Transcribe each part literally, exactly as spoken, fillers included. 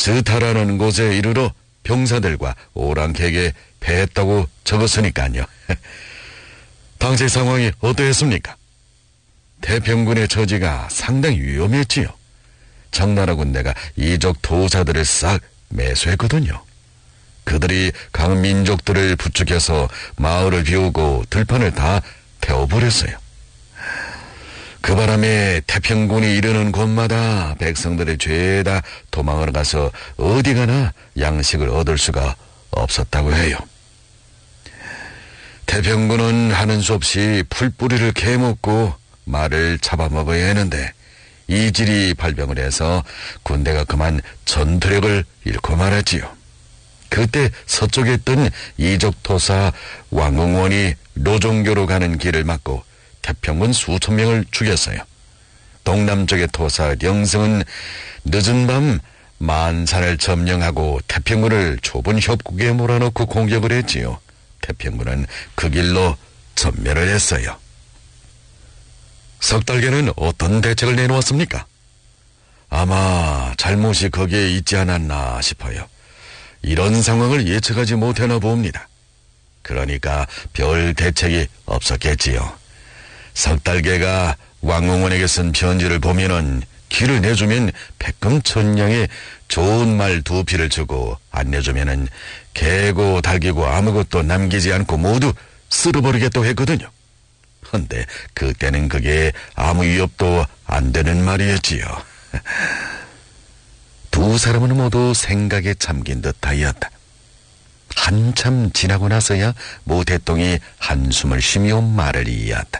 즈타라는 곳에 이르러 병사들과 오랑캐에게 패했다고 적었으니까요. 당시 상황이 어떠했습니까? 태평군의 처지가 상당히 위험했지요. 청나라 군대가 이족 도사들을 싹 매수했거든요. 그들이 각 민족들을 부축해서 마을을 비우고 들판을 다 태워버렸어요. 그 바람에 태평군이 이르는 곳마다 백성들이 죄다 도망을 가서 어디 가나 양식을 얻을 수가 없었다고 해요. 태평군은 하는 수 없이 풀뿌리를 캐먹고 말을 잡아먹어야 하는데 이질이 발병을 해서 군대가 그만 전투력을 잃고 말았지요. 그때 서쪽에 있던 이족토사 왕응원이 노종교로 가는 길을 막고 태평군 수천 명을 죽였어요. 동남쪽의 토사 령성은 늦은 밤 만산을 점령하고 태평군을 좁은 협곡에 몰아넣고 공격을 했지요. 태평군은 그 길로 전멸을 했어요. 석달개는 어떤 대책을 내놓았습니까? 아마 잘못이 거기에 있지 않았나 싶어요. 이런 상황을 예측하지 못하나 봅니다. 그러니까 별 대책이 없었겠지요. 석달개가 왕응원에게 쓴 편지를 보면은 길을 내주면 백금천냥에 좋은 말 두 피를 주고 안 내주면은 개고 달기고 아무것도 남기지 않고 모두 쓸어버리겠다고 했거든요. 헌데 그때는 그게 아무 위협도 안 되는 말이었지요. 두 사람은 모두 생각에 잠긴 듯하였다. 한참 지나고 나서야 모태똥이 한숨을 쉬며 말을 이었다.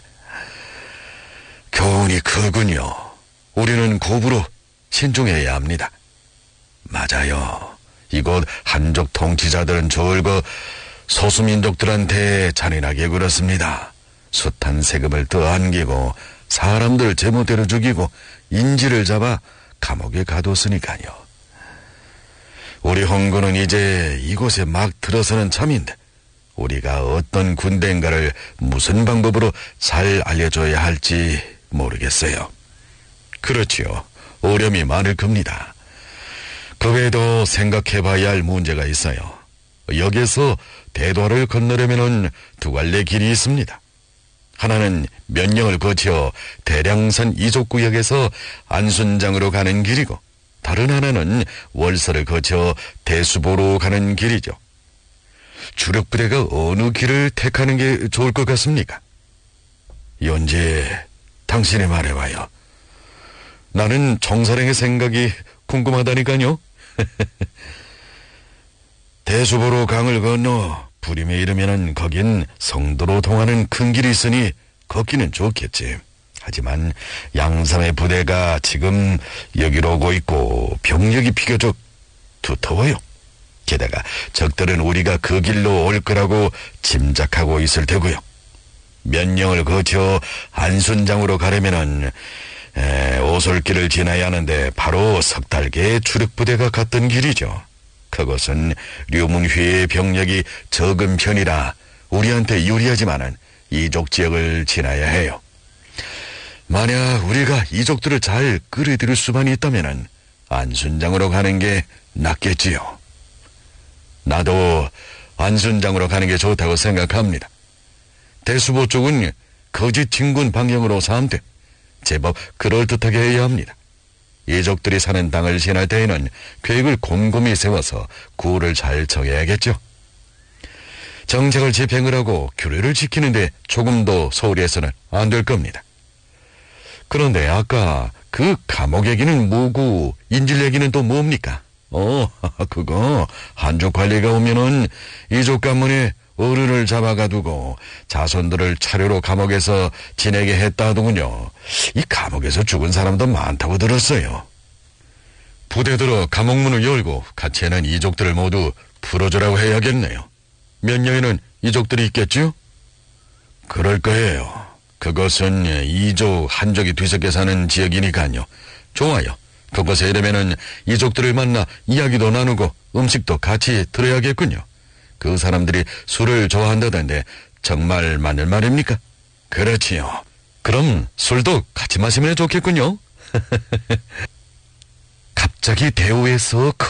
교훈이 크군요. 우리는 고부로 신중해야 합니다. 맞아요. 이곳 한족 통치자들은 졸고 소수민족들한테 잔인하게 굴었습니다. 숱한 세금을 떠안기고 사람들 제멋대로 죽이고 인질을 잡아 감옥에 가뒀으니까요. 우리 홍군은 이제 이곳에 막 들어서는 참인데 우리가 어떤 군대인가를 무슨 방법으로 잘 알려줘야 할지 모르겠어요. 그렇지요. 어려움이 많을 겁니다. 그 외에도 생각해봐야 할 문제가 있어요. 여기에서 대도를 건너려면 두 갈래 길이 있습니다. 하나는 면령을 거쳐 대량산 이족구역에서 안순장으로 가는 길이고 다른 하나는 월서를 거쳐 대수보로 가는 길이죠. 주력부대가 어느 길을 택하는 게 좋을 것 같습니까? 연재, 당신이 말해봐요. 나는 정사령의 생각이 궁금하다니까요. 대수보로 강을 건너 부림에 이르면은 거긴 성도로 통하는 큰 길이 있으니 걷기는 좋겠지. 하지만 양삼의 부대가 지금 여기로 오고 있고 병력이 비교적 두터워요. 게다가 적들은 우리가 그 길로 올 거라고 짐작하고 있을 테고요. 면령을 거쳐 안순장으로 가려면은 에, 오솔길을 지나야 하는데 바로 석달개의 주력부대가 갔던 길이죠. 그것은 류문휘의 병력이 적은 편이라 우리한테 유리하지만은 이족 지역을 지나야 해요. 만약 우리가 이족들을 잘 끌어들일 수만 있다면은 안순장으로 가는 게 낫겠지요. 나도 안순장으로 가는 게 좋다고 생각합니다. 대수보 쪽은 거짓 진군 방향으로 삼되 제법 그럴듯하게 해야 합니다. 이족들이 사는 땅을 지날 때에는 계획을 곰곰이 세워서 구호를 잘 정해야겠죠. 정책을 집행을 하고 규례를 지키는데 조금도 소홀히 해서는 안 될 겁니다. 그런데 아까 그 감옥 얘기는 뭐고 인질 얘기는 또 뭡니까? 어, 그거 한족 관리가 오면은 이족 가문에 어른을 잡아가두고 자손들을 차례로 감옥에서 지내게 했다더군요. 이 감옥에서 죽은 사람도 많다고 들었어요. 부대들어 감옥문을 열고 같이 있는 이족들을 모두 풀어주라고 해야겠네요. 면령에는 이족들이 있겠죠? 그럴 거예요. 그것은 이족, 한족이 뒤섞여 사는 지역이니까요. 좋아요. 그곳에 이르면은 이족들을 만나 이야기도 나누고 음식도 같이 들어야겠군요. 그 사람들이 술을 좋아한다던데 정말 맞는 말입니까? 그렇지요. 그럼 술도 같이 마시면 좋겠군요. 갑자기 대우에서